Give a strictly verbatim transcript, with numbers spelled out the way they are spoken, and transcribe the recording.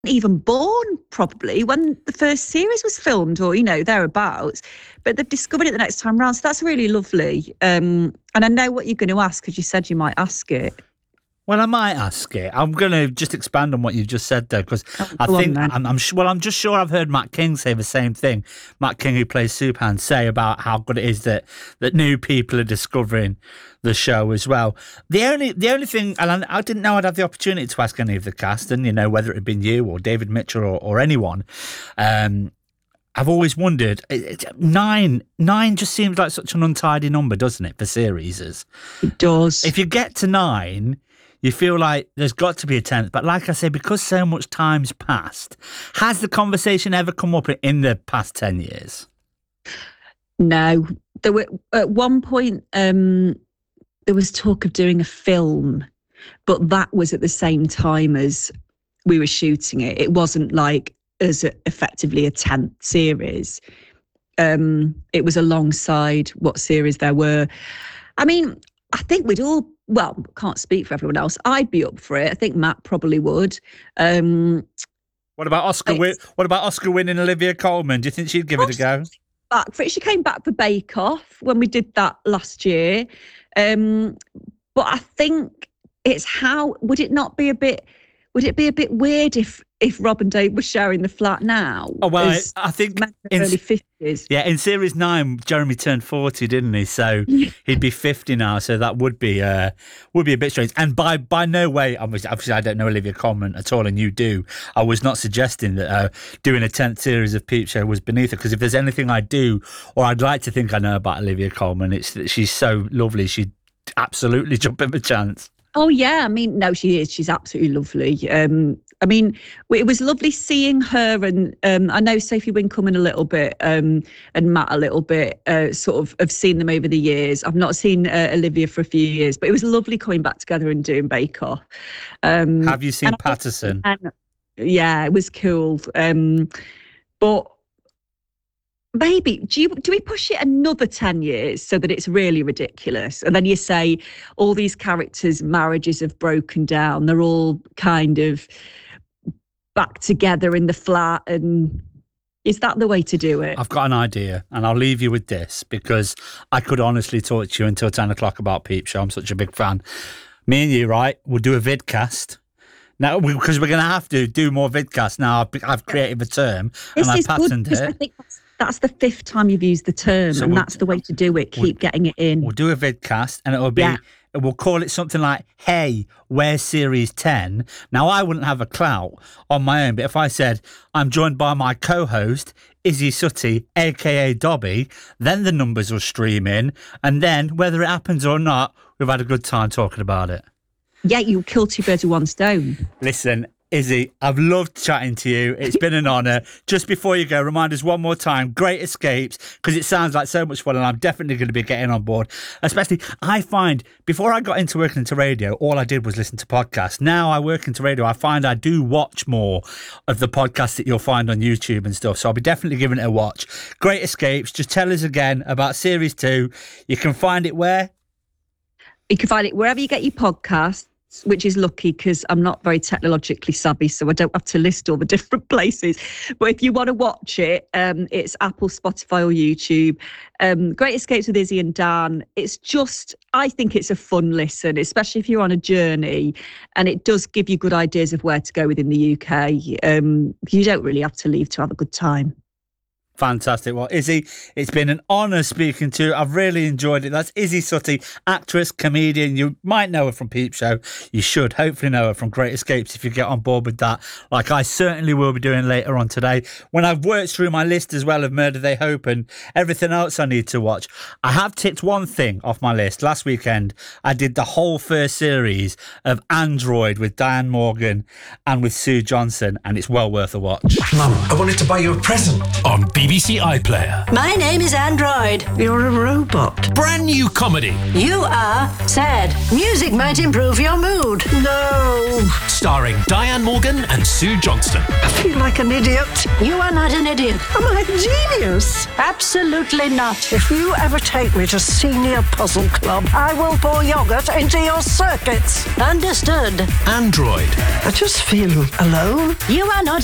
even born probably when the first series was filmed, or you know, thereabouts, but they've discovered it the next time round, so that's really lovely. Um, and I know what you're going to ask, because you said you might ask it. Well, I might ask it. I'm going to just expand on what you just said there, because oh, I think on, I'm, I'm well. I'm just sure I've heard Matt King say the same thing. Matt King, who plays Supan, say about how good it is that that new people are discovering the show as well. The only the only thing, and I, I didn't know I'd have the opportunity to ask any of the cast, and you know, whether it had been you or David Mitchell or, or anyone. Um, I've always wondered, it, it, nine nine just seems like such an untidy number, doesn't it, for series? It does. If you get to nine, you feel like there's got to be a tenth. But like I say, because so much time's passed, has the conversation ever come up in the past ten years? No. There were, at one point, um, there was talk of doing a film, but that was at the same time as we were shooting it. It wasn't like as effectively a tenth series. Um, it was alongside what series there were. I mean, I think we'd all, well, can't speak for everyone else. I'd be up for it. I think Matt probably would. Um, what about Oscar? Win- what about Oscar winning Olivia Colman? Do you think she'd give it a go? Back for it. She came back for Bake Off when we did that last year. Um, but I think it's how would it not be a bit? Would it be a bit weird if if Rob and Dave were sharing the flat now? Oh well, I, I think in early fifties. Yeah, in series nine, Jeremy turned forty, didn't he? So he'd be fifty now. So that would be uh, would be a bit strange. And by by no way, obviously, I don't know Olivia Colman at all, and you do. I was not suggesting that uh, doing a tenth series of Peep Show was beneath her, because if there's anything I do, or I'd like to think I know about Olivia Colman, it's that she's so lovely. She'd absolutely jump at the chance. Oh, yeah. I mean, no, she is. She's absolutely lovely. Um, I mean, it was lovely seeing her, and um, I know Sophie Winkleman a little bit um, and Matt a little bit, uh, sort of have seen them over the years. I've not seen uh, Olivia for a few years, but it was lovely coming back together and doing Bake Off. Um, Have you seen Patterson? And, yeah, it was cool. Um, but maybe, do you do we push it another ten years so that it's really ridiculous? And then you say all these characters' marriages have broken down. They're all kind of back together in the flat. And is that the way to do it? I've got an idea, and I'll leave you with this, because I could honestly talk to you until ten o'clock about Peep Show. I'm such a big fan. Me and you, right, we'll do a vidcast. Now, because we, we're going to have to do more vidcasts now. I've, I've created a term, this and is I've patented good, it. I think that's That's the fifth time you've used the term, so and we'll, that's the way to do it. Keep we'll, getting it in. We'll do a vidcast, and it'll be, yeah. We'll call it something like, hey, where's Series ten? Now, I wouldn't have a clout on my own, but if I said, I'm joined by my co-host, Izzy Suttie, a k a. Dobby, then the numbers will stream in, and then, whether it happens or not, we've had a good time talking about it. Yeah, you kill two birds with one stone. Listen, Izzy, I've loved chatting to you. It's been an honour. Just before you go, remind us one more time, Great Escapes, because it sounds like so much fun, and I'm definitely going to be getting on board. Especially, I find, before I got into working into radio, all I did was listen to podcasts. Now I work into radio, I find I do watch more of the podcasts that you'll find on YouTube and stuff, so I'll be definitely giving it a watch. Great Escapes, just tell us again about Series two. You can find it where? You can find it wherever you get your podcasts, which is lucky because I'm not very technologically savvy, so I don't have to list all the different places. But if you want to watch it, um, it's Apple, Spotify or YouTube. Um, Great Escapes with Izzy and Dan. It's just, I think it's a fun listen, especially if you're on a journey, and it does give you good ideas of where to go within the U K. Um, you don't really have to leave to have a good time. Fantastic. Well, Izzy, it's been an honour speaking to you. I've really enjoyed it. That's Izzy Suttie, actress, comedian. You might know her from Peep Show. You should hopefully know her from Great Escapes if you get on board with that, like I certainly will be doing later on today, when I've worked through my list as well of Murder They Hope and everything else I need to watch. I have ticked one thing off my list. Last weekend, I did the whole first series of Android with Diane Morgan and with Sue Johnson, and it's well worth a watch. Mum, I wanted to buy you a present. On B B B C iPlayer. My name is Android. You're a robot. Brand new comedy. You are sad. Music might improve your mood. No. Starring Diane Morgan and Sue Johnston. I feel like an idiot. You are not an idiot. Am I a genius? Absolutely not. If you ever take me to Senior Puzzle Club, I will pour yogurt into your circuits. Understood. Android. I just feel alone. You are not